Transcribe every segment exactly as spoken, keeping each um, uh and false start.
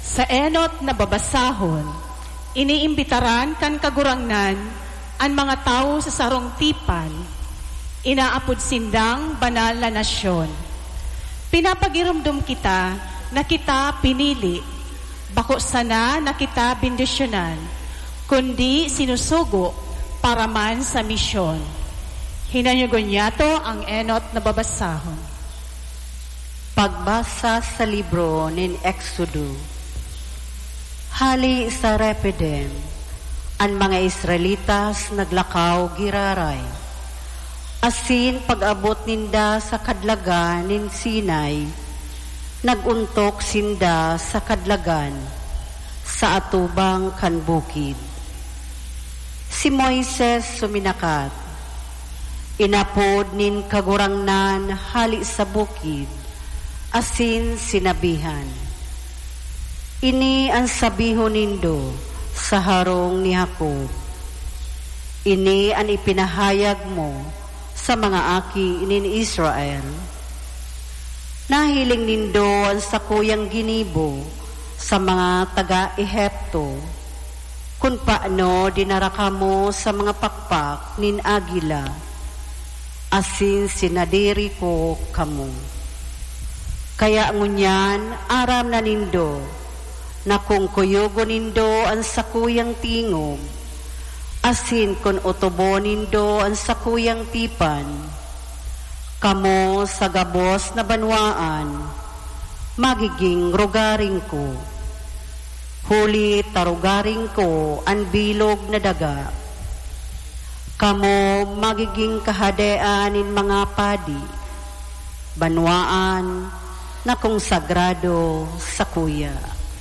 Sa enot na babasahon, iniimbitaran kan kagurangnan ang mga tao sa sarong tipan, inaapod sindang banal na nasyon. Pinapagirumdum kita na kita pinili, bako sana na kita bindisyonan, kundi sinusugo para man sa misyon. Hinanyugon niya to ang enot na babasahon. Pagbasa sa libro nin Exodo. Hali sa Repidem, ang mga Israelitas naglakaw giraray. Asin pag-abot ninda sa kadlagan nin Sinai, naguntok sinda sa kadlagan, sa atubang kan bukid. Si Moises suminakat, inapod nin kagurangnan hali sa bukid, asin sinabihan, ini ang sabihon nindo sa harong ni Jacob. Ini ang ipinahayag mo sa mga aki nin Israel. Nahiling nindo ang sakuyang ginibo sa mga taga-Ehipto, kung paano dinaraka mo sa mga pakpak nin agila, asin sinadiri ko kamo. Kaya ngunyan aram na nindo, na kung kuyugo nindo ang sakuyang tingog, asin kung utubo nindo ang sakuyang tipan, kamo sa gabos na banwaan, magiging rugaring ko. Huli tarugaring ko ang bilog na daga. Kamo magiging kahadean in mga padi, banwaan na kung sagrado sa kuya.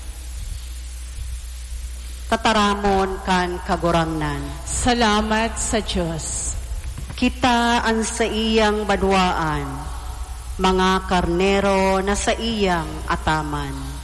Tataramon kan kagurangnan. Salamat sa Diyos. Kita ang sa iyang banwaan, mga karnero na sa iyang ataman.